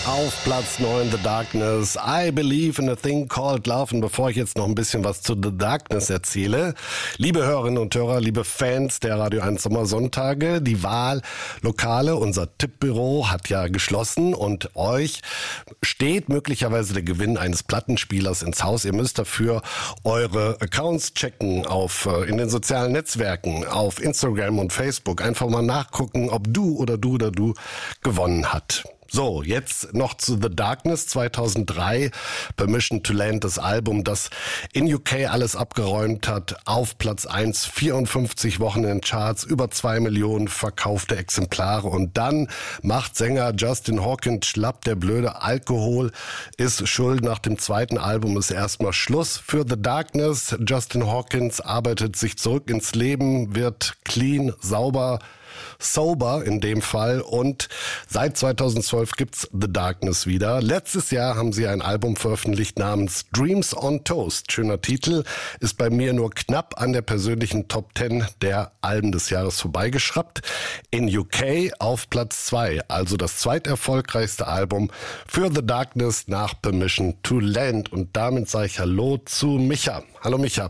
Auf Platz 9 The Darkness, I Believe in a Thing Called Love. Und bevor ich jetzt noch ein bisschen was zu The Darkness erzähle, liebe Hörerinnen und Hörer, liebe Fans der Radio 1 Sommersonntage, die Wahllokale, unser Tippbüro hat ja geschlossen und euch steht möglicherweise der Gewinn eines Plattenspielers ins Haus. Ihr müsst dafür eure Accounts checken in den sozialen Netzwerken, auf Instagram und Facebook. Einfach mal nachgucken, ob du oder du gewonnen hat. So, jetzt noch zu The Darkness 2003, Permission to Land, das Album, das in UK alles abgeräumt hat, auf Platz 1, 54 Wochen in den Charts, über 2 Millionen verkaufte Exemplare und dann macht Sänger Justin Hawkins schlapp, der blöde Alkohol ist schuld, nach dem zweiten Album ist erstmal Schluss für The Darkness. Justin Hawkins arbeitet sich zurück ins Leben, wird clean, sauber, sober in dem Fall und seit 2012 gibt's The Darkness wieder. Letztes Jahr haben sie ein Album veröffentlicht namens Dreams on Toast. Schöner Titel, ist bei mir nur knapp an der persönlichen Top 10 der Alben des Jahres vorbeigeschraubt. In UK auf Platz 2, also das zweiterfolgreichste Album für The Darkness nach Permission to Land. Und damit sage ich Hallo zu Micha. Hallo Micha.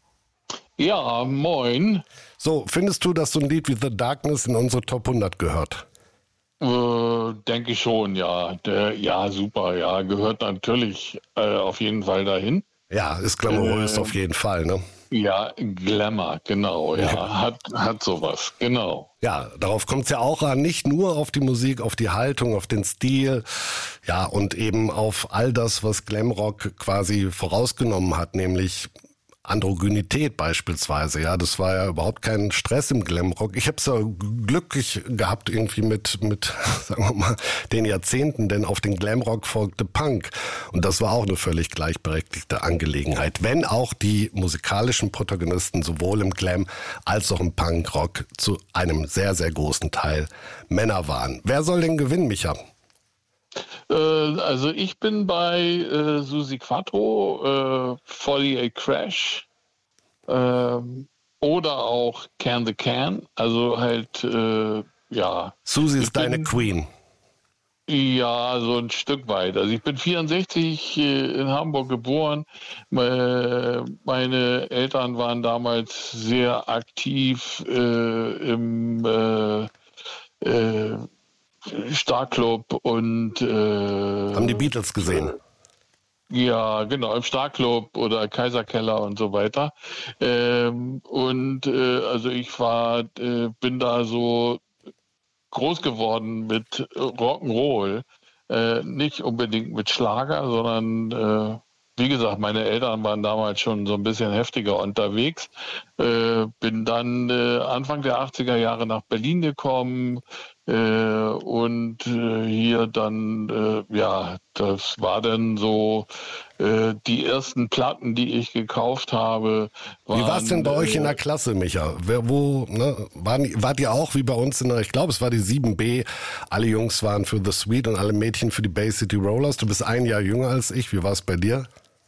Ja, moin. So, findest du, dass so ein Lied wie The Darkness in unsere Top 100 gehört? Denke ich schon, ja. Ja, super, ja. Gehört natürlich auf jeden Fall dahin. Ja, ist glamourös auf jeden Fall, ne? Ja, Glamour, genau, ja. Hat sowas, genau. Ja, darauf kommt es ja auch an, nicht nur auf die Musik, auf die Haltung, auf den Stil, ja, und eben auf all das, was Glamrock quasi vorausgenommen hat, nämlich Androgynität beispielsweise, ja, das war ja überhaupt kein Stress im Glamrock. Ich habe es ja glücklich gehabt irgendwie mit sagen wir mal, den Jahrzehnten, denn auf den Glamrock folgte Punk und das war auch eine völlig gleichberechtigte Angelegenheit, wenn auch die musikalischen Protagonisten sowohl im Glam als auch im Punkrock zu einem sehr, sehr großen Teil Männer waren. Wer soll denn gewinnen, Micha? Also ich bin bei Suzi Quatro, 48 Crash oder auch Can the Can. Also halt, ja. Suzi ist deine Queen. Ja, so ein Stück weit. Also ich bin 64 in Hamburg geboren. Meine Eltern waren damals sehr aktiv im Starclub und haben die Beatles gesehen? Ja, genau, im Starclub oder Kaiserkeller und so weiter. Also ich bin da so groß geworden mit Rock'n'Roll, nicht unbedingt mit Schlager, sondern wie gesagt, meine Eltern waren damals schon so ein bisschen heftiger unterwegs. Bin dann Anfang der 80er Jahre nach Berlin gekommen und hier dann, ja, das war dann so die ersten Platten, die ich gekauft habe. Wie war es denn bei euch in der Klasse, Micha? Wart ihr auch wie bei uns ich glaube, es war die 7B, alle Jungs waren für The Sweet und alle Mädchen für die Bay City Rollers. Du bist ein Jahr jünger als ich, wie war es bei dir?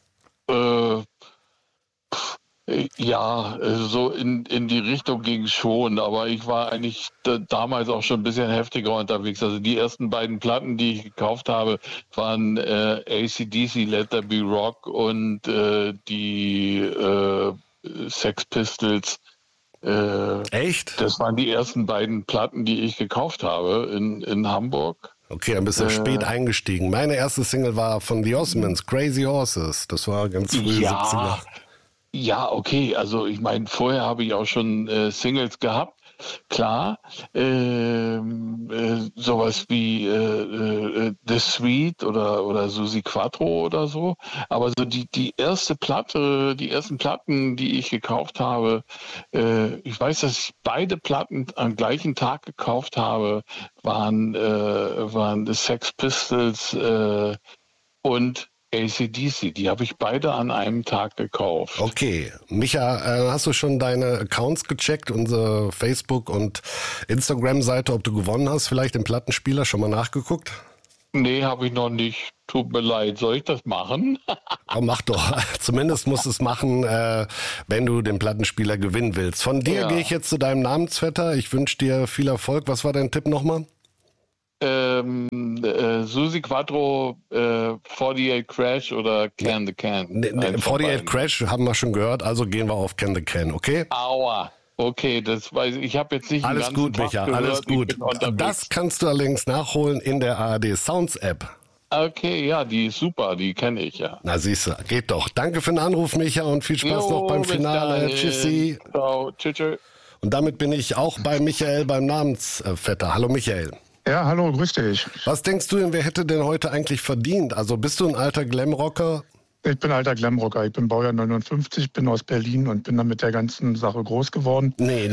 Ja, so in die Richtung ging es schon, aber ich war eigentlich damals auch schon ein bisschen heftiger unterwegs. Also die ersten beiden Platten, die ich gekauft habe, waren AC/DC, Let There Be Rock und die Sex Pistols. Echt? Das waren die ersten beiden Platten, die ich gekauft habe in Hamburg. Okay, dann bist du spät eingestiegen. Meine erste Single war von The Osmonds, Crazy Horses. Das war ganz früh, 70er. Ja, okay. Also ich meine, vorher habe ich auch schon Singles gehabt. Klar, sowas wie The Sweet oder Suzi Quatro oder so. Aber so die ersten Platten, die ich gekauft habe, ich weiß, dass ich beide Platten am gleichen Tag gekauft habe, waren The Sex Pistols und AC/DC, die habe ich beide an einem Tag gekauft. Okay. Micha, hast du schon deine Accounts gecheckt, unsere Facebook- und Instagram-Seite, ob du gewonnen hast, vielleicht im Plattenspieler, schon mal nachgeguckt? Nee, habe ich noch nicht. Tut mir leid. Soll ich das machen? Oh, mach doch. Zumindest musst du es machen, wenn du den Plattenspieler gewinnen willst. Von dir gehe ich jetzt zu deinem Namensvetter. Ich wünsche dir viel Erfolg. Was war dein Tipp nochmal? Susi Quattro, 48 Crash oder Can the Can? 48 Crash haben wir schon gehört, also gehen wir auf Can the Can, okay? Aua. Okay, das weiß ich. Ich habe jetzt nicht alles gut, Micha, alles gut. Das kannst du allerdings nachholen in der ARD Sounds App. Okay, ja, die ist super, die kenne ich, ja. Na siehst du, geht doch. Danke für den Anruf, Micha, und viel Spaß noch beim Finale. Tschüssi. Ciao, tschüss. Und damit bin ich auch bei Michael beim Namensvetter. Hallo Michael. Ja, hallo, grüß dich. Was denkst du denn, wer hätte denn heute eigentlich verdient? Also bist du ein alter Glamrocker? Ich bin alter Glamrocker. Ich bin Baujahr 59, bin aus Berlin und bin dann mit der ganzen Sache groß geworden. Nee.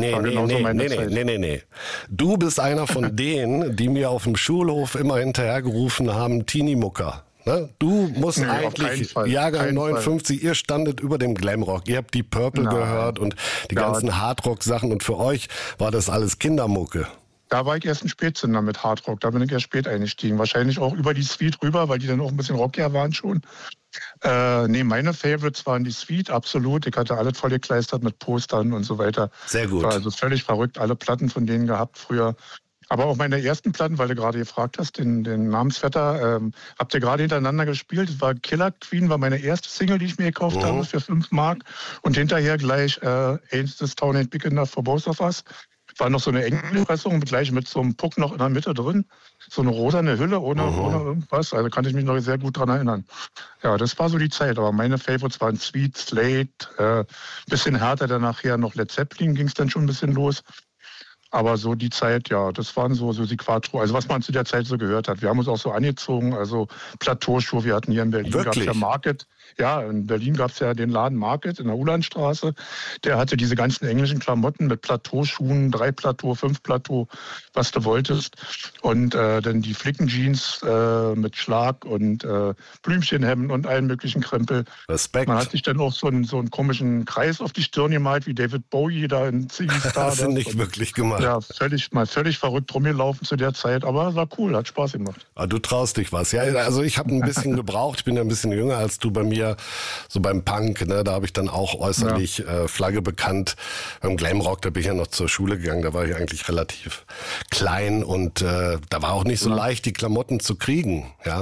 Du bist einer von denen, die mir auf dem Schulhof immer hinterhergerufen haben, Teenie-Mucker. Ne? Du musst eigentlich, Jahrgang 59, ihr standet über dem Glamrock. Ihr habt die Purple gehört und die ganzen Hardrock-Sachen und für euch war das alles Kindermucke. Da war ich erst ein Spätzünder mit Hardrock. Da bin ich erst spät eingestiegen. Wahrscheinlich auch über die Sweet rüber, weil die dann auch ein bisschen rockiger waren schon. Meine Favorites waren die Sweet, absolut. Ich hatte alles vollgekleistert mit Postern und so weiter. Sehr gut. War also völlig verrückt, alle Platten von denen gehabt früher. Aber auch meine ersten Platten, weil du gerade gefragt hast, den Namensvetter, habt ihr gerade hintereinander gespielt. Das war Killer Queen, war meine erste Single, die ich mir gekauft habe für 5 Mark. Und hinterher gleich Ain't This Town Ain't Big Enough for Both of Us. War noch so eine Engelpressung, gleich mit so einem Puck noch in der Mitte drin. So eine rosane Hülle ohne irgendwas. Also kann ich mich noch sehr gut dran erinnern. Ja, das war so die Zeit. Aber meine Favorites waren Sweet, Slade, bisschen härter, dann nachher noch Led Zeppelin ging es dann schon ein bisschen los. Aber so die Zeit, ja, das waren so die Quattro. Also was man zu der Zeit so gehört hat. Wir haben uns auch so angezogen, also Plateauschuhe. Wir hatten hier in Berlin, gab es ja Market. Ja, in Berlin gab es ja den Laden Market in der Ulandstraße. Der hatte diese ganzen englischen Klamotten mit Plateauschuhen, 3 Plateau, 5 Plateau, was du wolltest. Und dann die Flickenjeans mit Schlag und Blümchenhemden und allen möglichen Krempel. Respekt. Man hat sich dann auch so einen komischen Kreis auf die Stirn gemalt, wie David Bowie da in Ziggy Star. Das hast du nicht wirklich gemacht. Ja, völlig verrückt rumgelaufen zu der Zeit, aber war cool, hat Spaß gemacht. Aber du traust dich was. Ja, also ich habe ein bisschen gebraucht, ich bin ja ein bisschen jünger als du bei mir, so beim Punk, ne, da habe ich dann auch äußerlich Flagge bekannt. Beim Glamrock, da bin ich ja noch zur Schule gegangen, da war ich eigentlich relativ klein und da war auch nicht so leicht, die Klamotten zu kriegen. Ja,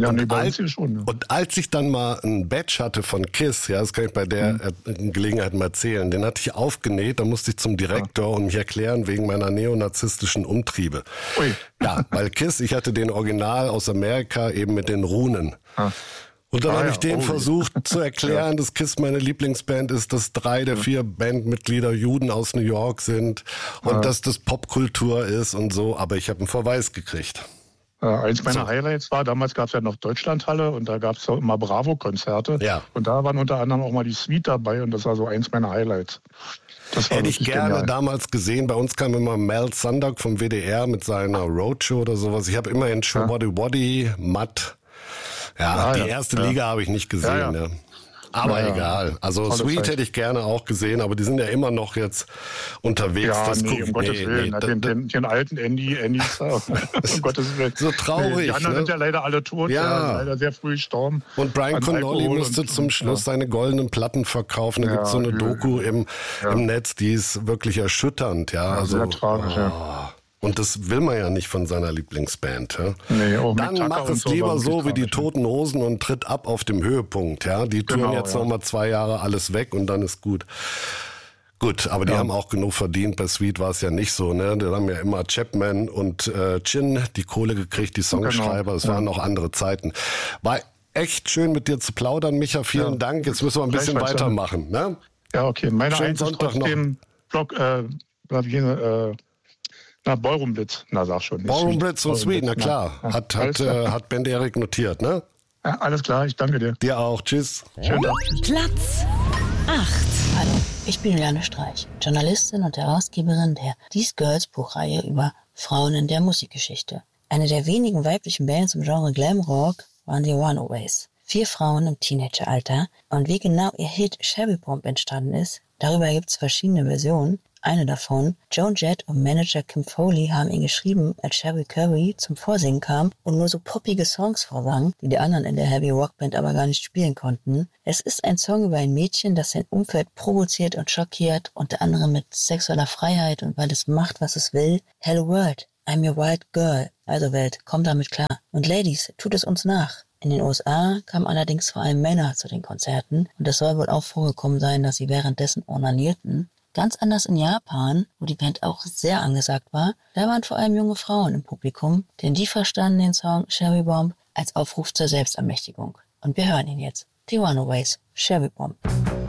und als ich dann mal ein Badge hatte von KISS, ja, das kann ich bei der Gelegenheit mal erzählen, den hatte ich aufgenäht, da musste ich zum Direktor und mich erklären, wegen meiner neonazistischen Umtriebe. Ui. Ja, weil KISS, ich hatte den Original aus Amerika eben mit den Runen. Und dann habe ich dem versucht zu erklären, dass KISS meine Lieblingsband ist, dass 3 der 4 Bandmitglieder Juden aus New York sind und dass das Popkultur ist und so, aber ich habe einen Verweis gekriegt. Eins meiner Highlights war, damals gab es ja noch Deutschlandhalle und da gab es immer Bravo-Konzerte. Ja. Und da waren unter anderem auch mal die Sweet dabei und das war so eins meiner Highlights. Hätte ich gerne damals gesehen. Bei uns kam immer Mel Sundock vom WDR mit seiner Roadshow oder sowas. Ich habe immerhin schon Wadi, Matt. Ja, die erste Liga habe ich nicht gesehen. Ja. Aber egal. Also Sweet hätte ich gerne auch gesehen, aber die sind ja immer noch jetzt unterwegs. Ja, um Gottes Willen. Den alten Andy um Gottes Willen. So traurig. Die anderen sind ja leider alle tot, leider sehr früh gestorben. Und Brian Connolly musste zum Schluss seine goldenen Platten verkaufen. Da gibt es so eine Doku im Netz, die ist wirklich erschütternd. Ja, also, sehr tragisch, Und das will man ja nicht von seiner Lieblingsband. Ja? Nee, dann mach es lieber so wie die Toten Hosen und tritt ab auf dem Höhepunkt. Ja? Die tun jetzt noch mal 2 Jahre alles weg und dann ist gut. Gut, aber die haben auch genug verdient. Bei Sweet war es ja nicht so. Ne? Da haben ja immer Chapman und Chin die Kohle gekriegt, die Songschreiber. Es waren noch andere Zeiten. War echt schön mit dir zu plaudern, Micha. Vielen Dank. Jetzt müssen wir ein bisschen weitermachen. Ne? Ja, okay. Meine Eins ist trotzdem Ballroom-Blitz. Na, sag schon. Ballroom-Blitz und Sweet, na klar. Hat Ben Erik notiert, ne? Ja, alles klar, ich danke dir. Dir auch. Tschüss. Schönen Tag. Platz 8. Hallo, ich bin Juliane Streich, Journalistin und Herausgeberin der These Girls Buchreihe über Frauen in der Musikgeschichte. Eine der wenigen weiblichen Bands im Genre Glamrock waren die Runaways. 4 Frauen im Teenageralter. Und wie genau ihr Hit Cherry Bomb entstanden ist, darüber gibt es verschiedene Versionen. Eine davon, Joan Jett und Manager Kim Foley haben ihn geschrieben, als Sherry Curry zum Vorsingen kam und nur so poppige Songs vorsang, die anderen in der Heavy Rock Band aber gar nicht spielen konnten. Es ist ein Song über ein Mädchen, das sein Umfeld provoziert und schockiert, unter anderem mit sexueller Freiheit und weil es macht, was es will. Hello World, I'm your wild girl, also Welt, komm damit klar. Und Ladies, tut es uns nach. In den USA kamen allerdings vor allem Männer zu den Konzerten und es soll wohl auch vorgekommen sein, dass sie währenddessen onanierten. Ganz anders in Japan, wo die Band auch sehr angesagt war, da waren vor allem junge Frauen im Publikum, denn die verstanden den Song Cherry Bomb als Aufruf zur Selbstermächtigung. Und wir hören ihn jetzt. The Runaways, Cherry Bomb.